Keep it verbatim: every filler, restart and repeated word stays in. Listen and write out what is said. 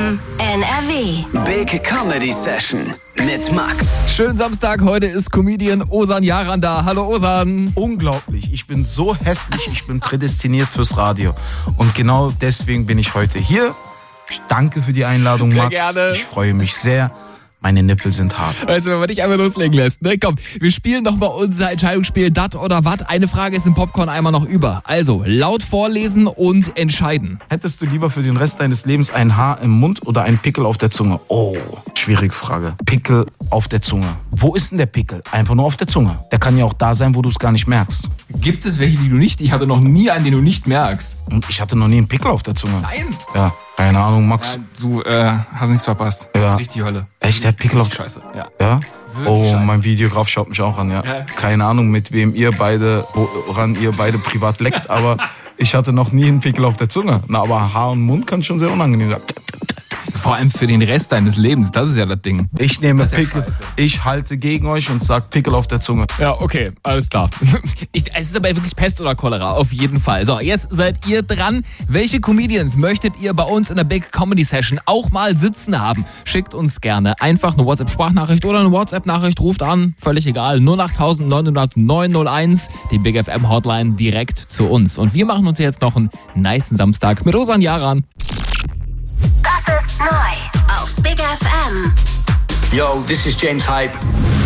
M N R W. Big Comedy Session mit Max. Schönen Samstag, heute ist Comedian Ozan Yaran da. Hallo Ozan. Unglaublich, ich bin so hässlich, ich bin prädestiniert fürs Radio. Und genau deswegen bin ich heute hier. Ich danke für die Einladung, sehr Max. Gerne. Ich freue mich sehr. Meine Nippel sind hart. Weißt du, wenn man dich einfach loslegen lässt, ne? Komm, wir spielen nochmal unser Entscheidungsspiel Dat oder Wat. Eine Frage ist im Popcorn einmal noch über. Also, laut vorlesen und entscheiden. Hättest du lieber für den Rest deines Lebens ein Haar im Mund oder einen Pickel auf der Zunge? Oh, schwierige Frage. Pickel auf der Zunge. Wo ist denn der Pickel? Einfach nur auf der Zunge. Der kann ja auch da sein, wo du es gar nicht merkst. Gibt es welche, die du nicht? Ich hatte noch nie einen, den du nicht merkst. Und ich hatte noch nie einen Pickel auf der Zunge. Nein. Ja, keine Ahnung, Max. Ja, du äh, hast nichts verpasst. Ja. Richtig Hölle. Echt, der Pickel auf der Scheiße, ja. Ja? Wirklich Oh, scheiße. mein Videograf schaut mich auch an, ja. Ja. Keine Ahnung, mit wem ihr beide, woran ihr beide privat leckt, aber ich hatte noch nie einen Pickel auf der Zunge. Na, aber Haar und Mund kann schon sehr unangenehm sein. Vor allem für den Rest deines Lebens, das ist ja das Ding. Ich nehme Das ist ja Pickel, scheiße. ich halte gegen euch und sag Pickel auf der Zunge. Ja, okay, alles klar. Ich, es ist aber wirklich Pest oder Cholera, auf jeden Fall. So, jetzt seid ihr dran. Welche Comedians möchtet ihr bei uns in der Big Comedy Session auch mal sitzen haben? Schickt uns gerne einfach eine WhatsApp-Sprachnachricht oder eine WhatsApp-Nachricht. Ruft an, völlig egal. null acht neun null null neun null eins, die Big F M Hotline direkt zu uns. Und wir machen uns jetzt noch einen nicen Samstag mit Ozan Yaran. Das ist neu auf Big F M. Yo, this is James Hype.